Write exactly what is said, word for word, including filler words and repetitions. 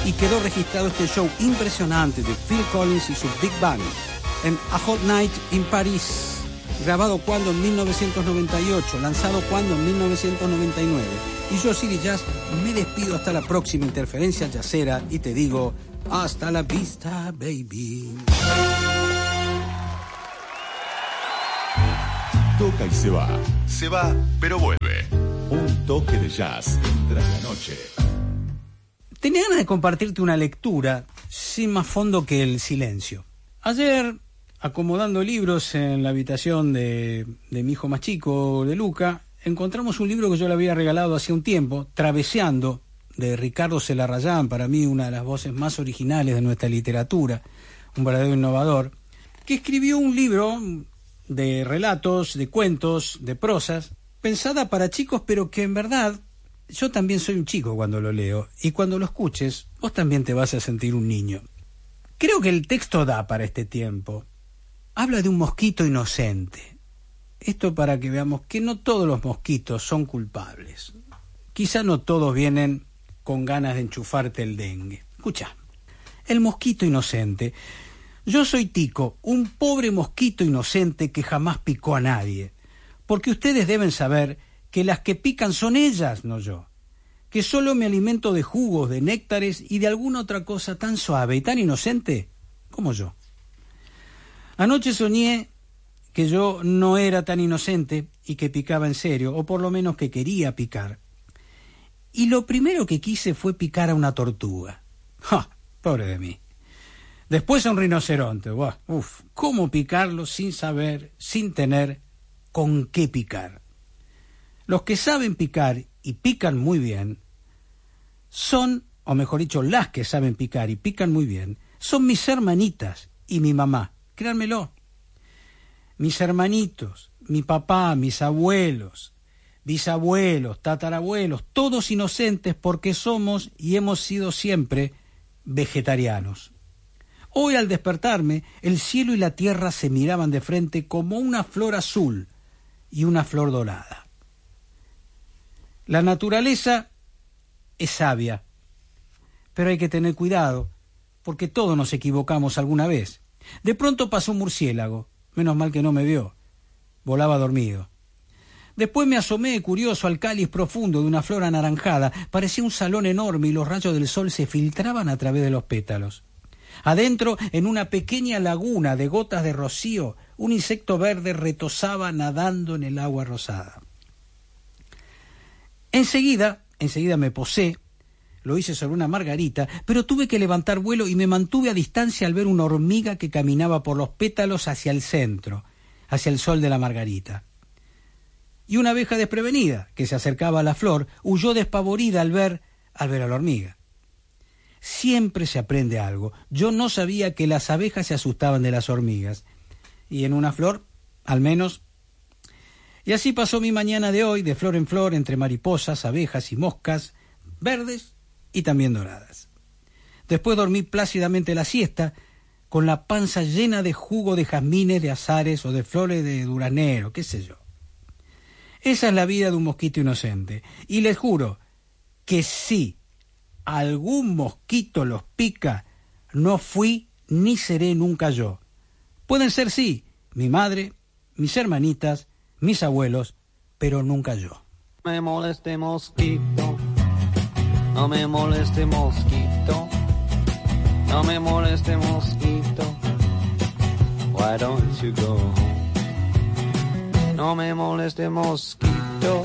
y quedó registrado este show impresionante de Phil Collins y su Big Band en A Hot Night in Paris, grabado cuando en mil novecientos noventa y ocho, lanzado cuando en mil novecientos noventa y nueve. Y yo, City Jazz, me despido hasta la próxima interferencia jazzera y te digo hasta la vista, baby. Toca y se va. Se va, pero vuelve. Un toque de jazz tras la noche. Tenía ganas de compartirte una lectura sin más fondo que el silencio. Ayer, acomodando libros en la habitación de, de mi hijo más chico, de Luca, encontramos un libro que yo le había regalado hacía un tiempo, Traveseando, de Ricardo Celarrayán, para mí una de las voces más originales de nuestra literatura, un verdadero innovador, que escribió un libro de relatos, de cuentos, de prosas, pensada para chicos, pero que en verdad yo también soy un chico cuando lo leo, y cuando lo escuches, vos también te vas a sentir un niño. Creo que el texto da para este tiempo. Habla de un mosquito inocente. Esto para que veamos que no todos los mosquitos son culpables. Quizá no todos vienen con ganas de enchufarte el dengue. Escucha, el mosquito inocente. Yo soy Tico, un pobre mosquito inocente que jamás picó a nadie. Porque ustedes deben saber que las que pican son ellas, no yo. Que solo me alimento de jugos, de néctares y de alguna otra cosa tan suave y tan inocente como yo. Anoche soñé que yo no era tan inocente y que picaba en serio, o por lo menos que quería picar. Y lo primero que quise fue picar a una tortuga. ¡Ja! Pobre de mí. Después a un rinoceronte. ¡Buah! Uf, ¿cómo picarlo sin saber, sin tener con qué picar? Los que saben picar y pican muy bien son, o mejor dicho, las que saben picar y pican muy bien, son mis hermanitas y mi mamá. Créanmelo. Mis hermanitos, mi papá, mis abuelos, bisabuelos, tatarabuelos, todos inocentes porque somos y hemos sido siempre vegetarianos. Hoy al despertarme, el cielo y la tierra se miraban de frente como una flor azul y una flor dorada. La naturaleza es sabia, pero hay que tener cuidado, porque todos nos equivocamos alguna vez. De pronto pasó un murciélago, menos mal que no me vio, volaba dormido. Después me asomé curioso al cáliz profundo de una flor anaranjada, parecía un salón enorme y los rayos del sol se filtraban a través de los pétalos. Adentro, en una pequeña laguna de gotas de rocío, un insecto verde retozaba nadando en el agua rosada. Enseguida, enseguida me posé, lo hice sobre una margarita, pero tuve que levantar vuelo y me mantuve a distancia al ver una hormiga que caminaba por los pétalos hacia el centro, hacia el sol de la margarita. Y una abeja desprevenida, que se acercaba a la flor, huyó despavorida al ver, al ver a la hormiga. Siempre se aprende algo. Yo no sabía que las abejas se asustaban de las hormigas. Y en una flor, al menos. Y así pasó mi mañana de hoy, de flor en flor, entre mariposas, abejas y moscas, verdes y también doradas. Después dormí plácidamente la siesta, con la panza llena de jugo de jazmines, de azares o de flores de duranero, qué sé yo. Esa es la vida de un mosquito inocente. Y les juro que si algún mosquito los pica, no fui ni seré nunca yo. Pueden ser, sí, mi madre, mis hermanitas, mis abuelos, pero nunca yo. No me moleste mosquito, no me moleste mosquito, no me moleste mosquito, why don't you go home? No me moleste mosquito,